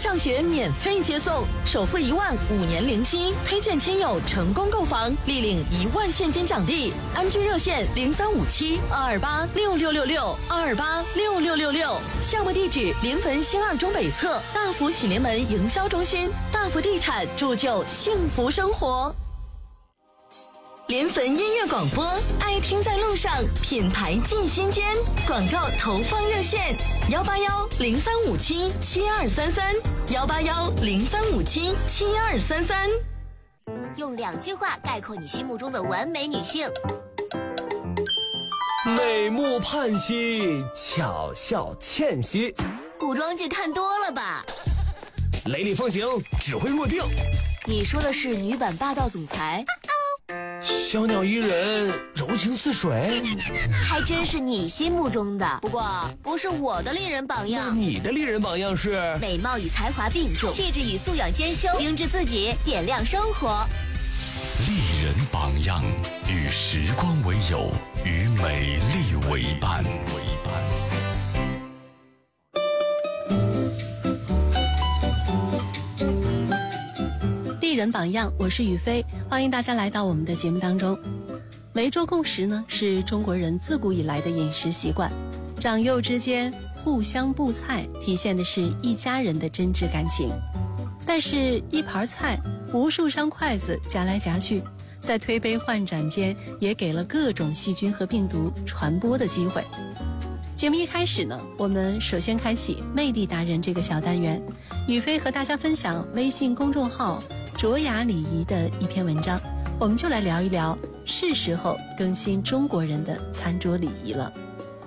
上学免费接送，首付1万，5年零息，推荐亲友成功购房，立领1万现金奖励。安居热线0357-228-6666，228-6666。项目地址：临汾新2中北侧大福喜临门营销中心，大福地产铸就幸福生活。临汾音乐广播，爱听在路上，品牌进心间。广告投放热线：181-0357-7233，181-0357-7233。 用2句话概括你心目中的完美女性： 美目盼兮，巧笑倩兮。 古装剧看多了吧？ 雷厉风行，指挥若定。 你说的是女版霸道总裁？ 小鸟依人，柔情似水。 还真是你心目中的，不过不是我的丽人榜样。 你的丽人榜样是美貌与才华并重，气质与素养兼修，精致自己，点亮生活。 丽人榜样，与时光为友，与美丽为伴。 丽人榜样，我是雨飞，欢迎大家来到我们的节目当中。围桌共食呢，是中国人自古以来的饮食习惯，长幼之间互相布菜，体现的是一家人的真挚感情。但是一盘菜，无数双筷子夹来夹去，在推杯换盏间，也给了各种细菌和病毒传播的机会。节目一开始呢，我们首先开启魅力达人这个小单元，雨飞和大家分享微信公众号卓雅礼仪的一篇文章，我们就来聊一聊是时候更新中国人的餐桌礼仪了。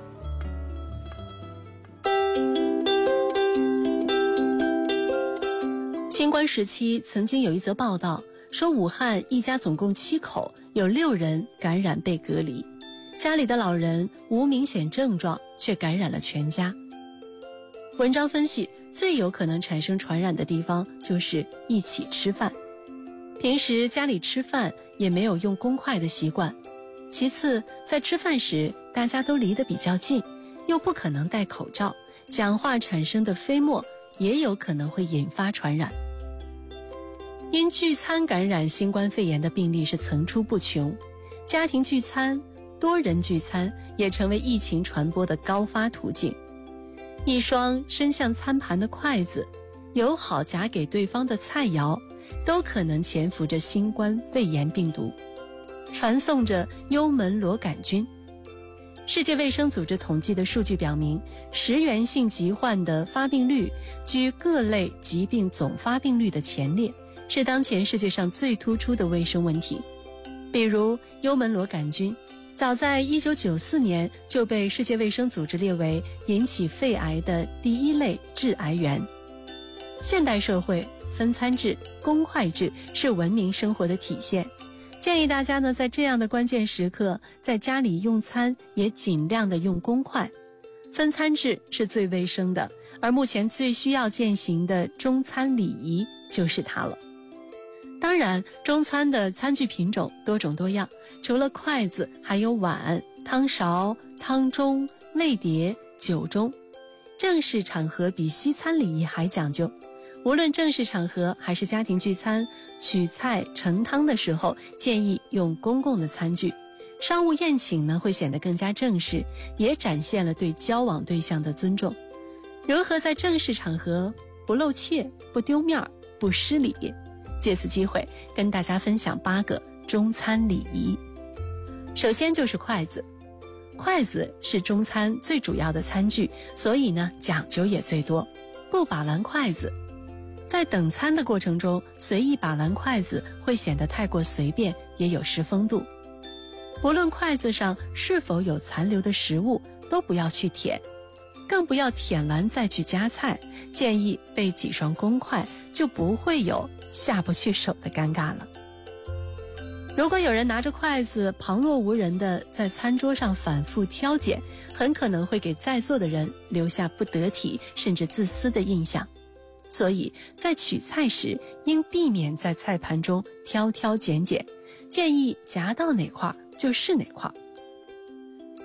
新冠时期曾经有一则报道说，武汉一家总共7口，有6人感染被隔离，家里的老人无明显症状，却感染了全家。文章分析，最有可能产生传染的地方就是一起吃饭。平时家里吃饭也没有用公筷的习惯，其次在吃饭时大家都离得比较近，又不可能戴口罩，讲话产生的飞沫也有可能会引发传染。因聚餐感染新冠肺炎的病例是层出不穷，家庭聚餐、多人聚餐也成为疫情传播的高发途径。一双伸向餐盘的筷子，友好夹给对方的菜肴，都可能潜伏着新冠肺炎病毒，传送着幽门螺杆菌。世界卫生组织统计的数据表明，食源性疾患的发病率居各类疾病总发病率的前列，是当前世界上最突出的卫生问题。比如幽门螺杆菌，早在1994年就被世界卫生组织列为引起肺癌的第1类致癌源。现代社会分餐制、公筷制是文明生活的体现，建议大家呢在这样的关键时刻，在家里用餐也尽量的用公筷。分餐制是最卫生的，而目前最需要践行的中餐礼仪就是它了。当然，中餐的餐具品种多种多样，除了筷子，还有碗、汤勺、汤盅、味碟、酒盅。正式场合比西餐礼仪还讲究，无论正式场合还是家庭聚餐，取菜盛汤的时候，建议用公共的餐具。商务宴请呢，会显得更加正式，也展现了对交往对象的尊重。如何在正式场合不露怯、不丢面、不失礼？借此机会跟大家分享8个中餐礼仪。首先就是筷子，筷子是中餐最主要的餐具，所以呢讲究也最多。不把玩筷子，在等餐的过程中随意把玩筷子会显得太过随便，也有失风度。不论筷子上是否有残留的食物，都不要去舔，更不要舔完再去夹菜，建议备几双公筷，就不会有下不去手的尴尬了。如果有人拿着筷子旁若无人地在餐桌上反复挑拣，很可能会给在座的人留下不得体甚至自私的印象。所以在取菜时应避免在菜盘中挑挑拣拣，建议夹到哪块就是哪块。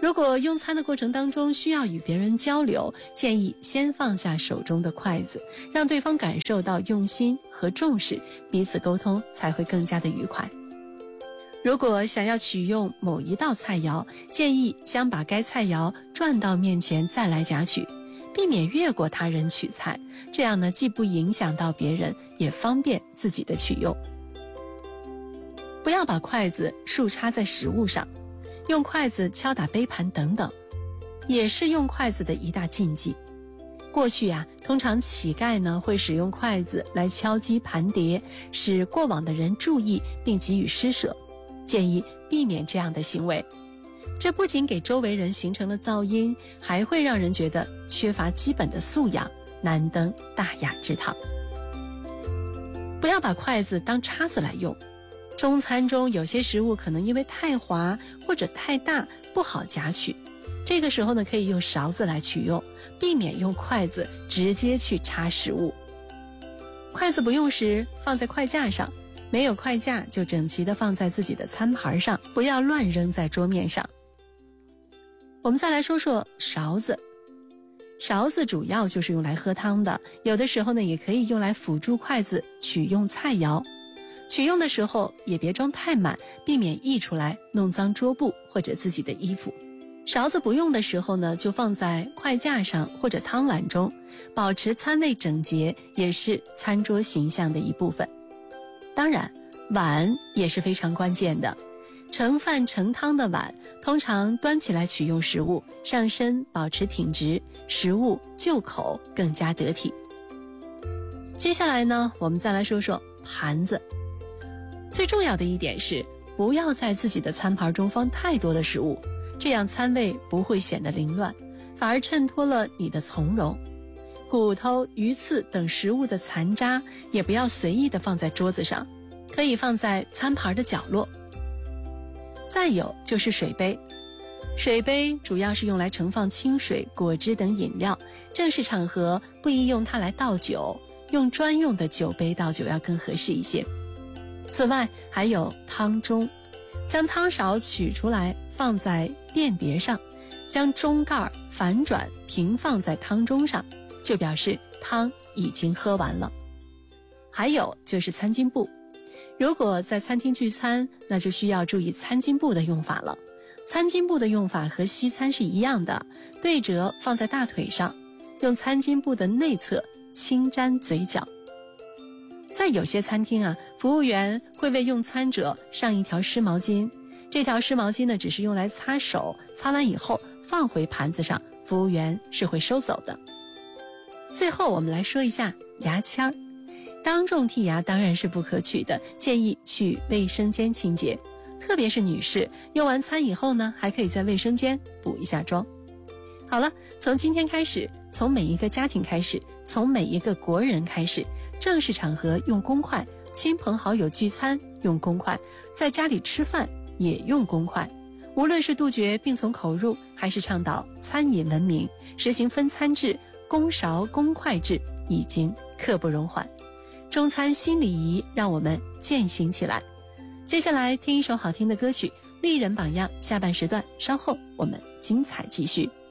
如果用餐的过程当中需要与别人交流，建议先放下手中的筷子，让对方感受到用心和重视，彼此沟通才会更加的愉快。如果想要取用某一道菜肴，建议先把该菜肴转到面前再来夹取，避免越过他人取菜，这样呢既不影响到别人，也方便自己的取用。不要把筷子竖插在食物上，用筷子敲打杯盘等等，也是用筷子的一大禁忌。过去通常乞丐呢会使用筷子来敲击盘碟，使过往的人注意并给予施舍，建议避免这样的行为。这不仅给周围人形成了噪音，还会让人觉得缺乏基本的素养，难登大雅之堂。不要把筷子当叉子来用。中餐中有些食物可能因为太滑或者太大不好夹取，这个时候呢可以用勺子来取用，避免用筷子直接去插食物。筷子不用时放在筷架上，没有筷架就整齐地放在自己的餐盘上，不要乱扔在桌面上。我们再来说说勺子。勺子主要就是用来喝汤的，有的时候呢也可以用来辅助筷子取用菜肴。取用的时候也别装太满，避免溢出来弄脏桌布或者自己的衣服。勺子不用的时候呢，就放在筷架上或者汤碗中，保持餐位整洁也是餐桌形象的一部分。当然，碗也是非常关键的。盛饭盛汤的碗通常端起来取用食物，上身保持挺直，食物就口更加得体。接下来呢，我们再来说说盘子。最重要的一点是，不要在自己的餐盘中放太多的食物，这样餐位不会显得凌乱，反而衬托了你的从容。骨头、鱼刺等食物的残渣也不要随意的放在桌子上，可以放在餐盘的角落。再有就是水杯。水杯主要是用来盛放清水、果汁等饮料，正式场合不宜用它来倒酒，用专用的酒杯倒酒要更合适一些。此外还有汤盅，将汤勺取出来放在垫碟上，将盅盖反转平放在汤盅上，就表示汤已经喝完了。还有就是餐巾布，如果在餐厅聚餐，那就需要注意餐巾布的用法了。餐巾布的用法和西餐是一样的，对折放在大腿上，用餐巾布的内侧轻沾嘴角。在有些餐厅服务员会为用餐者上一条湿毛巾，这条湿毛巾呢只是用来擦手，擦完以后放回盘子上，服务员是会收走的。最后我们来说一下牙签儿。当众剔牙当然是不可取的，建议去卫生间清洁，特别是女士，用完餐以后呢，还可以在卫生间补一下妆。好了，从今天开始，从每一个家庭开始，从每一个国人开始，正式场合用公筷，亲朋好友聚餐用公筷，在家里吃饭也用公筷。无论是杜绝病从口入，还是倡导餐饮文明，实行分餐制、公勺公筷制，已经刻不容缓。中餐新礼仪，让我们践行起来。接下来听一首好听的歌曲，丽人榜样下半时段，稍后我们精彩继续。